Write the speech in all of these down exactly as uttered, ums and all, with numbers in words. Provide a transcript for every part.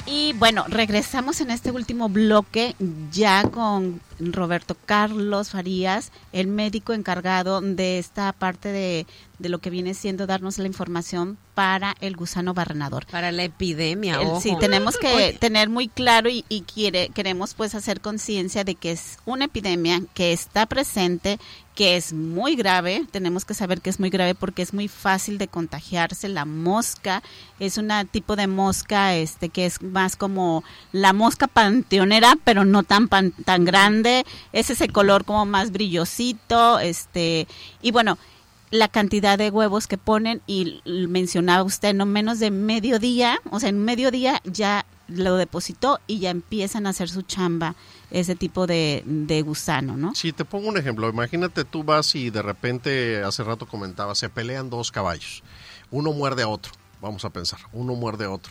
Y bueno, regresamos en este último bloque ya con Roberto Carlos Farías, el médico encargado de esta parte de, de lo que viene siendo darnos la información para el gusano barrenador. Para la epidemia, el, ojo. Sí, tenemos que Oye. tener muy claro y, y quiere, queremos pues hacer conciencia de que es una epidemia que está presente, que es muy grave. Tenemos que saber que es muy grave porque es muy fácil de contagiarse. La mosca es un tipo de mosca este que es más como la mosca panteonera, pero no tan pan, tan grande. Es ese color como más brillosito, este y bueno, la cantidad de huevos que ponen, y mencionaba usted, no menos de mediodía, o sea, en mediodía ya lo depositó y ya empiezan a hacer su chamba ese tipo de, de gusano, ¿no? Sí, te pongo un ejemplo. Imagínate, tú vas y de repente, hace rato comentaba, se pelean dos caballos. Uno muerde a otro, vamos a pensar, uno muerde a otro.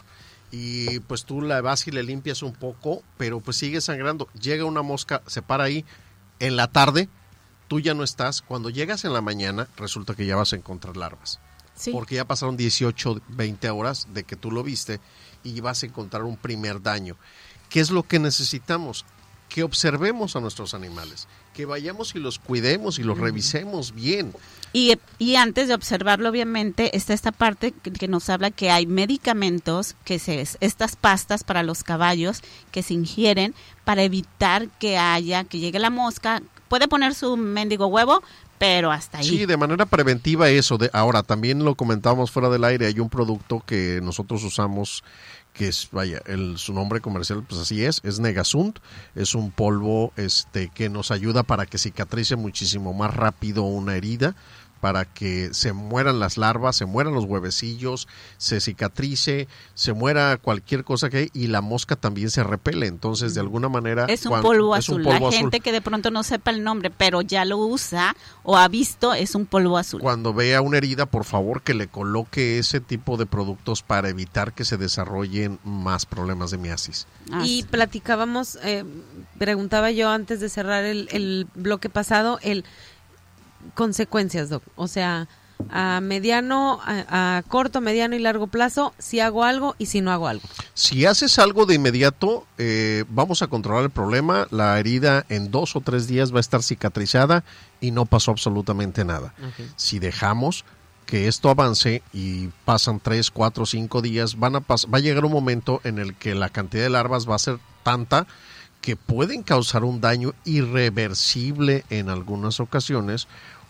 Y pues tú la vas y le limpias un poco, pero pues sigue sangrando. Llega una mosca, se para ahí, en la tarde, tú ya no estás. Cuando llegas en la mañana, resulta que ya vas a encontrar larvas. Sí. Porque ya pasaron dieciocho, veinte horas de que tú lo viste y vas a encontrar un primer daño. ¿Qué es lo que necesitamos? Que observemos a nuestros animales, que vayamos y los cuidemos y los revisemos bien. Y, y antes de observarlo, obviamente, está esta parte que, que nos habla que hay medicamentos, que se, estas pastas para los caballos que se ingieren para evitar que haya, que llegue la mosca. Puede poner su mendigo huevo, pero hasta ahí. Sí, de manera preventiva eso. De, ahora, también lo comentábamos fuera del aire, hay un producto que nosotros usamos que es, vaya, el, su nombre comercial, pues así es, es Negasunt, es un polvo este que nos ayuda para que cicatrice muchísimo más rápido una herida, para que se mueran las larvas, se mueran los huevecillos, se cicatrice, se muera cualquier cosa que hay y la mosca también se repele. Entonces, de alguna manera... Es un cuando, polvo es azul. Un polvo la gente azul. que de pronto no sepa el nombre, pero ya lo usa o ha visto, es un polvo azul. Cuando vea una herida, por favor, que le coloque ese tipo de productos para evitar que se desarrollen más problemas de miasis. Ah, y sí. platicábamos, eh, preguntaba yo antes de cerrar el, el bloque pasado, el... consecuencias, Doc, o sea, a mediano, a, a corto, mediano y largo plazo, si hago algo y si no hago algo. Si haces algo de inmediato, eh, vamos a controlar el problema, la herida en dos o tres días va a estar cicatrizada y no pasó absolutamente nada. Okay. Si dejamos que esto avance y pasan tres, cuatro, cinco días, van a pas- va a llegar un momento en el que la cantidad de larvas va a ser tanta que pueden causar un daño irreversible en algunas ocasiones,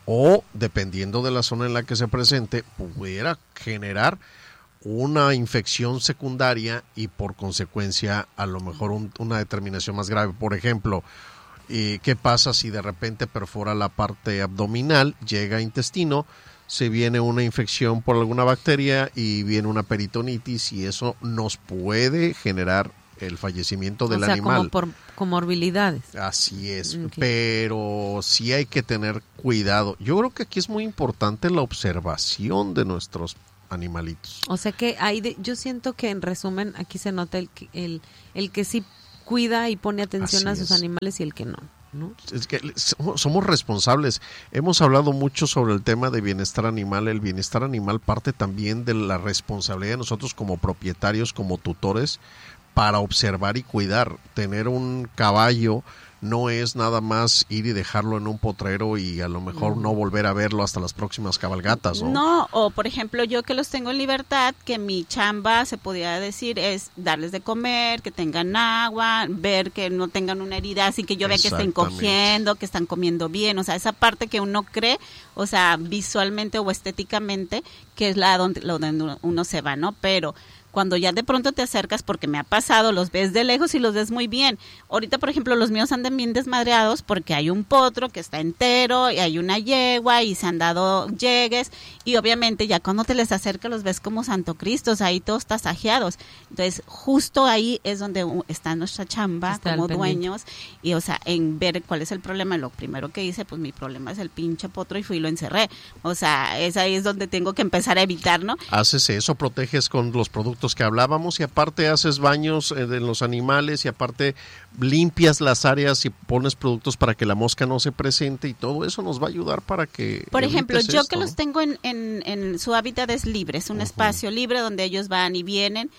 o dependiendo de la zona en la que se presente, pudiera generar una infección secundaria y por consecuencia a lo mejor un, una determinación más grave. Por ejemplo, eh, ¿qué pasa si de repente perfora la parte abdominal, llega a intestino, se viene una infección por alguna bacteria y viene una peritonitis y eso nos puede generar el fallecimiento del o sea, animal. Como por comorbilidades. Así es, okay. Pero sí hay que tener cuidado. Yo creo que aquí es muy importante la observación de nuestros animalitos. O sea que hay de, yo siento que en resumen aquí se nota el, el, el que sí cuida y pone atención Así a sus es. animales y el que no. ¿No? Es que somos responsables. Hemos hablado mucho sobre el tema de bienestar animal. El bienestar animal parte también de la responsabilidad de nosotros como propietarios, como tutores, para observar y cuidar. Tener un caballo no es nada más ir y dejarlo en un potrero y a lo mejor mm. no volver a verlo hasta las próximas cabalgatas, ¿no? No, o por ejemplo yo que los tengo en libertad, que mi chamba, se podría decir, es darles de comer, que tengan agua, ver que no tengan una herida, así que yo vea que estén cogiendo, que están comiendo bien, o sea, esa parte que uno cree, o sea, visualmente o estéticamente, que es la donde, lo donde uno se va, ¿no? Pero cuando ya de pronto te acercas, porque me ha pasado, los ves de lejos y los ves muy bien. Ahorita, por ejemplo, los míos andan bien desmadreados porque hay un potro que está entero y hay una yegua y se han dado llegues y obviamente ya cuando te les acercas los ves como Santo Cristo, o sea, ahí todos tasajeados. Entonces, justo ahí es donde está nuestra chamba está como dueños y, o sea, en ver cuál es el problema. Lo primero que hice, pues mi problema es el pinche potro y fui y lo encerré. O sea, es ahí es donde tengo que empezar a evitar, ¿no? Haces eso, proteges con los productos que hablábamos y aparte haces baños eh, de los animales y aparte limpias las áreas y pones productos para que la mosca no se presente y todo eso nos va a ayudar para que por ejemplo yo esto, que ¿no? los tengo en, en, en su hábitat es libre, es un uh-huh. espacio libre donde ellos van y vienen.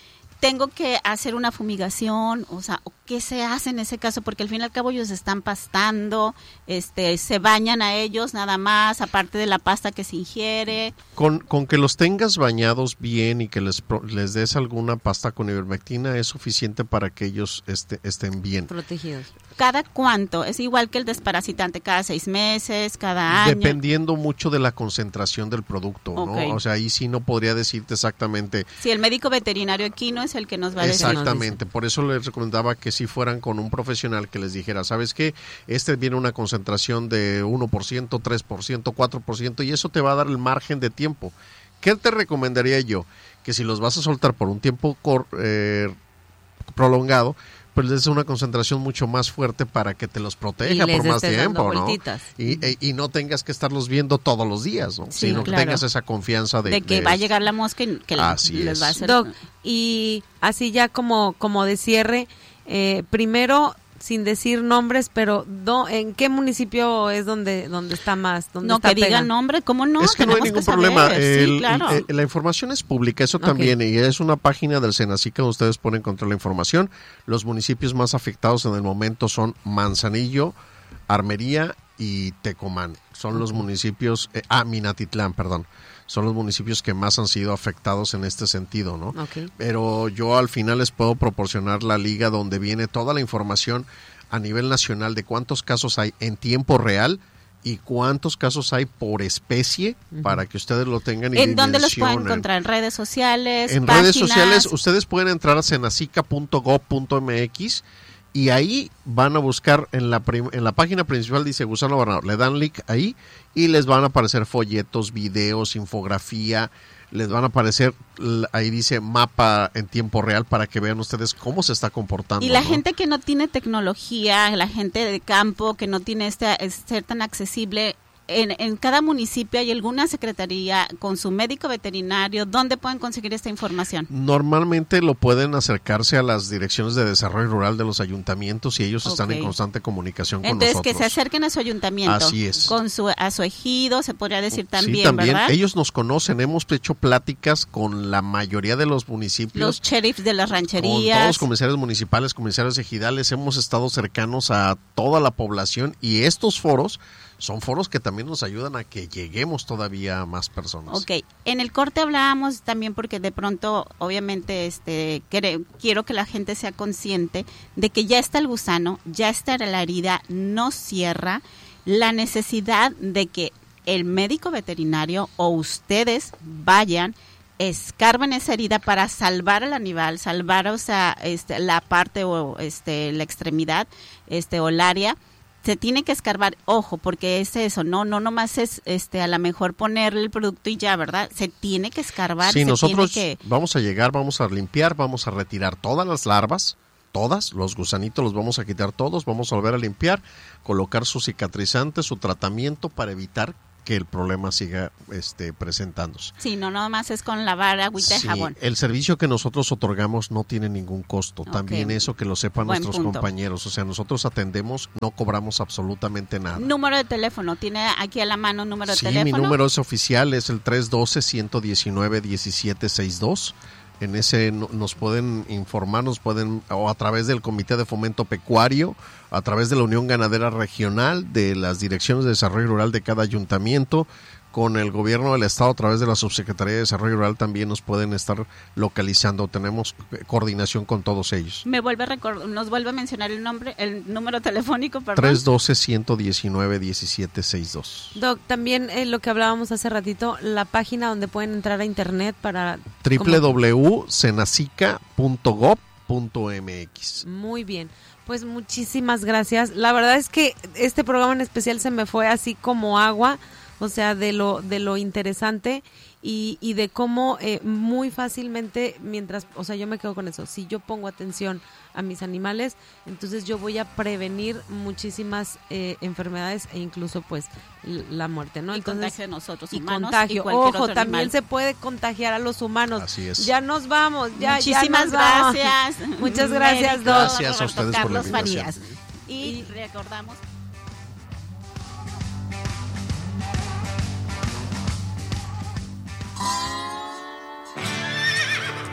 tengo que hacer una fumigación, o sea, ¿qué se hace en ese caso? Porque al fin y al cabo ellos están pastando, este, se bañan a ellos nada más, aparte de la pasta que se ingiere. Con, con que los tengas bañados bien y que les, les des alguna pasta con ivermectina es suficiente para que ellos este, estén bien protegidos. ¿Cada cuánto? Es igual que el desparasitante, cada seis meses, cada año. Dependiendo mucho de la concentración del producto, okay. ¿no? O sea, ahí sí no podría decirte exactamente. Si el médico veterinario equino es el que nos va a decir. Exactamente, por eso les recomendaba que si fueran con un profesional que les dijera, ¿sabes qué? Este viene una concentración de uno por ciento, tres por ciento, cuatro por ciento y eso te va a dar el margen de tiempo. ¿Qué te recomendaría yo? Que si los vas a soltar por un tiempo cor, eh, prolongado, pues les des una concentración mucho más fuerte para que te los proteja por más tiempo, ¿no? Y, e, y no tengas que estarlos viendo todos los días, ¿no? Sí, sino claro. que tengas esa confianza de, de que de va a llegar la mosca y que así les es. va a hacer. Doc, y así ya como, como de cierre, eh, primero, sin decir nombres, pero do, ¿en qué municipio es donde donde está más? Donde no, está que pega? digan nombre, ¿cómo no? Es que no hay ningún problema. El, sí, claro. el, el, la información es pública, eso okay. también, y es una página del Senacica donde ustedes pueden encontrar la información. Los municipios más afectados en el momento son Manzanillo, Armería y Tecomán. Son okay. los municipios, eh, ah, Minatitlán, perdón. Son los municipios que más han sido afectados en este sentido, ¿no? Okay. Pero yo al final les puedo proporcionar la liga donde viene toda la información a nivel nacional de cuántos casos hay en tiempo real y cuántos casos hay por especie uh-huh. para que ustedes lo tengan y ¿En dónde los pueden encontrar? ¿En redes sociales? En páginas? redes sociales ustedes pueden entrar a senacica punto gob punto mx y ahí van a buscar en la prim- en la página principal dice Gusano Gobernador, le dan clic ahí y les van a aparecer folletos, videos, infografía, les van a aparecer, ahí dice mapa en tiempo real para que vean ustedes cómo se está comportando. Y la ¿no? gente que no tiene tecnología, la gente de campo que no tiene este ser tan accesible, en, en cada municipio hay alguna secretaría con su médico veterinario donde pueden conseguir esta información. Normalmente lo pueden acercarse a las direcciones de desarrollo rural de los ayuntamientos y ellos okay. están en constante comunicación con Entonces, nosotros. Entonces que se acerquen a su ayuntamiento. Así es. Con su a su ejido, se podría decir también, sí, también. ¿verdad? Ellos nos conocen, hemos hecho pláticas con la mayoría de los municipios. Los sheriffs de las rancherías. Con todos los comisarios municipales, comisarios ejidales, hemos estado cercanos a toda la población y estos foros son foros que también nos ayudan a que lleguemos todavía a más personas. Ok, en el corte hablábamos también porque de pronto, obviamente, este, quiere, quiero que la gente sea consciente de que ya está el gusano, ya está la herida, no cierra, la necesidad de que el médico veterinario o ustedes vayan, escarben esa herida para salvar al animal, salvar, o sea, este, la parte o este, la extremidad, este, o el área. Se tiene que escarbar, ojo, porque es eso, no no nomás es este a lo mejor ponerle el producto y ya, ¿verdad? Se tiene que escarbar. Sí, se nosotros tiene que... vamos a llegar, vamos a limpiar, vamos a retirar todas las larvas, todas, los gusanitos los vamos a quitar todos, vamos a volver a limpiar, colocar su cicatrizante, su tratamiento para evitar que el problema siga este, presentándose. Sí, no nomás es con lavar agüita sí, de jabón. El servicio que nosotros otorgamos no tiene ningún costo. Okay. También eso que lo sepan Buen nuestros punto. compañeros. O sea, nosotros atendemos, no cobramos absolutamente nada. Número de teléfono, ¿tiene aquí a la mano un número de sí, teléfono? Sí, mi número es oficial, es el tres uno dos, uno uno nueve, uno siete seis dos. En ese nos pueden informar, nos pueden, o a través del Comité de Fomento Pecuario, a través de la Unión Ganadera Regional, de las Direcciones de Desarrollo Rural de cada ayuntamiento, con el gobierno del estado a través de la Subsecretaría de Desarrollo Rural también nos pueden estar localizando. Tenemos coordinación con todos ellos. Me vuelve a recordar, nos vuelve a mencionar el nombre, el número telefónico, perdón. tres uno dos, uno uno nueve, uno siete seis dos. Doc, también eh, lo que hablábamos hace ratito, la página donde pueden entrar a internet para... doble u doble u doble u punto senacica punto gob punto mx. Muy bien. Pues muchísimas gracias. La verdad es que este programa en especial se me fue así como agua. O sea, de lo de lo interesante y, y de cómo eh, muy fácilmente, mientras, o sea, yo me quedo con eso, si yo pongo atención a mis animales, entonces yo voy a prevenir muchísimas eh, enfermedades e incluso pues la muerte, ¿no? Y entonces, contagio a nosotros y humanos. contagio. Y cualquier Ojo, otro también animal. se puede contagiar a los humanos. Así es. Ya nos vamos, ya, Muchísimas ya nos vamos. gracias. Muchas gracias, Médico, Doc. Gracias a ustedes por la Carlos invitación. Farías. Y recordamos...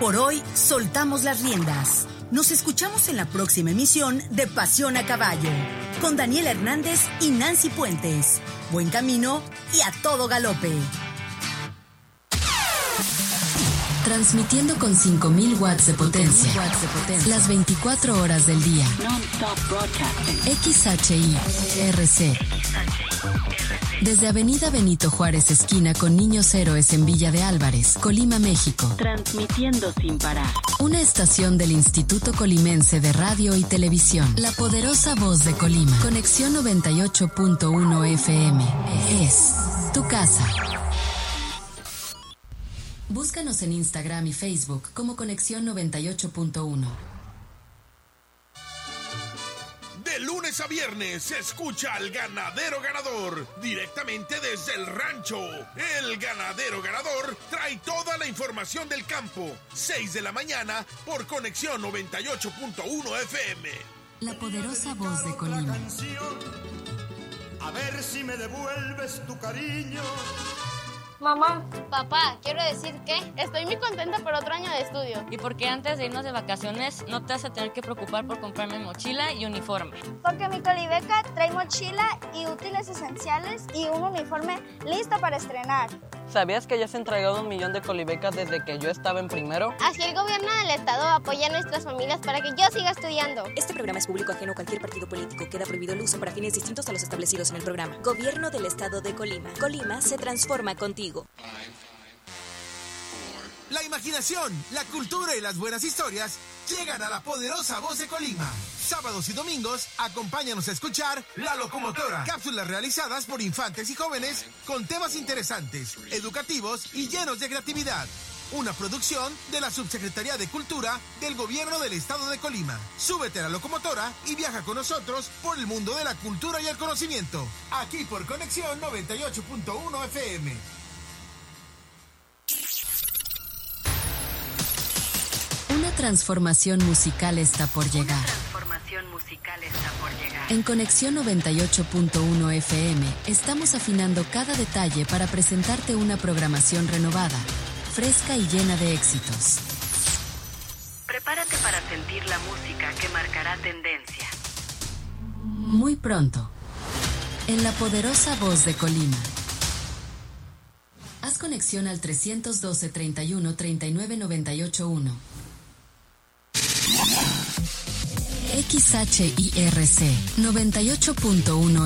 Por hoy, soltamos las riendas. Nos escuchamos en la próxima emisión de Pasión a Caballo, con Daniel Hernández y Nancy Puentes. Buen camino y a todo galope. Transmitiendo con cinco mil watts de potencia, las veinticuatro horas del día. X H I R C. Desde Avenida Benito Juárez, esquina con Niños Héroes en Villa de Álvarez, Colima, México. Transmitiendo sin parar. Una estación del Instituto Colimense de Radio y Televisión. La poderosa voz de Colima. Conexión noventa y ocho punto uno F M. Es tu casa. Búscanos en Instagram y Facebook como Conexión noventa y ocho punto uno. De lunes a viernes se escucha al Ganadero Ganador, directamente desde el rancho. El Ganadero Ganador trae toda la información del campo. seis de la mañana por Conexión noventa y ocho punto uno F M. La poderosa voz de Colima. A ver si me devuelves tu cariño. Mamá, papá, quiero decir que estoy muy contenta por otro año de estudio. Y porque antes de irnos de vacaciones no te vas a tener que preocupar por comprarme mochila y uniforme. Porque mi Colibeca trae mochila y útiles esenciales y un uniforme listo para estrenar. ¿Sabías que ya se han entregado un millón de Colibecas desde que yo estaba en primero? Así el gobierno del estado apoya a nuestras familias para que yo siga estudiando. Este programa es público ajeno a cualquier partido político. Queda prohibido el uso para fines distintos a los establecidos en el programa. Gobierno del estado de Colima. Colima se transforma contigo. La imaginación, la cultura y las buenas historias llegan a la poderosa voz de Colima. Sábados y domingos, acompáñanos a escuchar La Locomotora. Cápsulas realizadas por infantes y jóvenes con temas interesantes, educativos y llenos de creatividad. Una producción de la Subsecretaría de Cultura del Gobierno del Estado de Colima. Súbete a La Locomotora y viaja con nosotros por el mundo de la cultura y el conocimiento. Aquí por Conexión noventa y ocho punto uno F M. Una transformación musical está por llegar. Una transformación musical está por llegar. En Conexión noventa y ocho punto uno F M estamos afinando cada detalle para presentarte una programación renovada, fresca y llena de éxitos. Prepárate para sentir la música que marcará tendencia. Muy pronto, en la poderosa voz de Colima. Haz conexión al trescientos doce, treinta y uno, treinta y nueve, noventa y ocho uno. X H I R C noventa y ocho punto uno